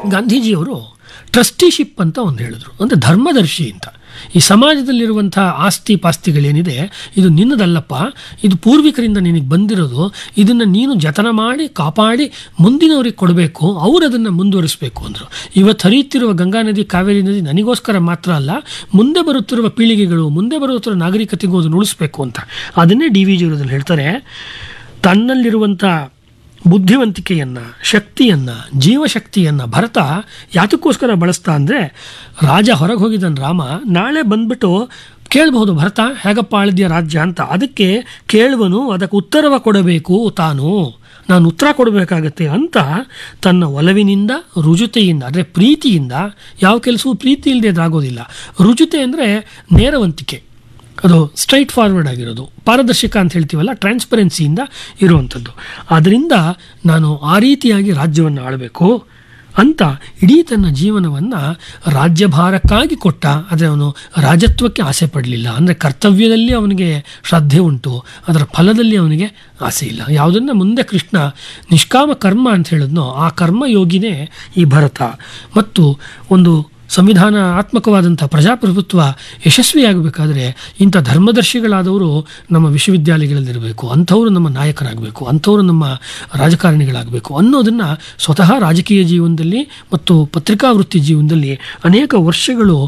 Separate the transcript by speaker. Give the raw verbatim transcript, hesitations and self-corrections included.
Speaker 1: ಗಾಂಧೀಜಿಯವರು ಟ್ರಸ್ಟಿಶಿಪ್ ಅಂತ ಒಂದು ಹೇಳಿದ್ರು, ಅಂದರೆ ಧರ್ಮದರ್ಶಿ ಅಂತ. ಈ ಸಮಾಜದಲ್ಲಿರುವಂಥ ಆಸ್ತಿ ಪಾಸ್ತಿಗಳೇನಿದೆ ಇದು ನಿನ್ನದಲ್ಲಪ್ಪ, ಇದು ಪೂರ್ವಿಕರಿಂದ ನಿನಗೆ ಬಂದಿರೋದು, ಇದನ್ನು ನೀನು ಜತನ ಮಾಡಿ ಕಾಪಾಡಿ ಮುಂದಿನವ್ರಿಗೆ ಕೊಡಬೇಕು, ಅವರು ಅದನ್ನು ಮುಂದುವರಿಸಬೇಕು ಅಂದರು. ಇವತ್ತು ಹರಿಯುತ್ತಿರುವ ಗಂಗಾ ನದಿ, ಕಾವೇರಿ ನದಿ ನನಗೋಸ್ಕರ ಮಾತ್ರ ಅಲ್ಲ, ಮುಂದೆ ಬರುತ್ತಿರುವ ಪೀಳಿಗೆಗಳು, ಮುಂದೆ ಬರುತ್ತಿರುವ ನಾಗರಿಕತೆಗೂ ಅದನ್ನು ಉಳಿಸ್ಬೇಕು ಅಂತ. ಅದನ್ನೇ ಡಿ ವಿ ಜಿಯವರಲ್ಲಿ ಹೇಳ್ತಾರೆ. ತನ್ನಲ್ಲಿರುವಂಥ ಬುದ್ಧಿವಂತಿಕೆಯನ್ನು, ಶಕ್ತಿಯನ್ನು, ಜೀವಶಕ್ತಿಯನ್ನು ಭರತ ಯಾತಕ್ಕೋಸ್ಕರ ಬಳಸ್ತಾ ಅಂದರೆ, ರಾಜ ಹೊರಗೆ ಹೋಗಿದ್ದಾನೆ ರಾಮ, ನಾಳೆ ಬಂದ್ಬಿಟ್ಟು ಕೇಳಬಹುದು ಭರತ ಹೇಗಪ್ಪ ಆಳಿದ್ಯ ರಾಜ್ಯ ಅಂತ. ಅದಕ್ಕೆ ಕೇಳುವನು ಅದಕ್ಕೆ ಉತ್ತರವ ಕೊಡಬೇಕು ತಾನು, ನಾನು ಉತ್ತರ ಕೊಡಬೇಕಾಗತ್ತೆ ಅಂತ ತನ್ನ ಒಲವಿನಿಂದ, ರುಜುತೆಯಿಂದ, ಅಂದರೆ ಪ್ರೀತಿಯಿಂದ, ಯಾವ ಕೆಲಸವೂ ಪ್ರೀತಿ ಇಲ್ಲದೆ ಅದಾಗೋದಿಲ್ಲ. ರುಜುತೆ ಅಂದರೆ ನೇರವಂತಿಕೆ, ಅದು ಸ್ಟ್ರೈಟ್ ಫಾರ್ವರ್ಡ್ ಆಗಿರೋದು, ಪಾರದರ್ಶಕ ಅಂತ ಹೇಳ್ತೀವಲ್ಲ, ಟ್ರಾನ್ಸ್ಪರೆನ್ಸಿಯಿಂದ ಇರುವಂಥದ್ದು. ಆದ್ದರಿಂದ ನಾನು ಆ ರೀತಿಯಾಗಿ ರಾಜ್ಯವನ್ನು ಆಳಬೇಕು ಅಂತ ಇಡೀ ತನ್ನ ಜೀವನವನ್ನು ರಾಜ್ಯಭಾರಕ್ಕಾಗಿ ಕೊಟ್ಟ. ಆದರೆ ಅವನು ರಾಜತ್ವಕ್ಕೆ ಆಸೆ ಪಡಲಿಲ್ಲ. ಅಂದರೆ ಕರ್ತವ್ಯದಲ್ಲಿ ಅವನಿಗೆ ಶ್ರದ್ಧೆ ಉಂಟು, ಅದರ ಫಲದಲ್ಲಿ ಅವನಿಗೆ ಆಸೆ ಇಲ್ಲ. ಯಾವುದನ್ನು ಮುಂದೆ ಕೃಷ್ಣ ನಿಷ್ಕಾಮ ಕರ್ಮ ಅಂತ ಹೇಳಿದ್ನೋ ಆ ಕರ್ಮಯೋಗಿನೇ ಈ ಭರತ. ಮತ್ತು ಒಂದು ಸಂವಿಧಾನಾತ್ಮಕವಾದಂಥ ಪ್ರಜಾಪ್ರಭುತ್ವ ಯಶಸ್ವಿಯಾಗಬೇಕಾದ್ರೆ ಇಂಥ ಧರ್ಮದರ್ಶಿಗಳಾದವರು ನಮ್ಮ ವಿಶ್ವವಿದ್ಯಾಲಯಗಳಲ್ಲಿರಬೇಕು, ಅಂಥವರು ನಮ್ಮ ನಾಯಕರಾಗಬೇಕು, ಅಂಥವರು ನಮ್ಮ ರಾಜಕಾರಣಿಗಳಾಗಬೇಕು ಅನ್ನೋದನ್ನು ಸ್ವತಃ ರಾಜಕೀಯ ಜೀವನದಲ್ಲಿ ಮತ್ತು ಪತ್ರಿಕಾ ವೃತ್ತಿ ಜೀವನದಲ್ಲಿ ಅನೇಕ ವರ್ಷಗಳು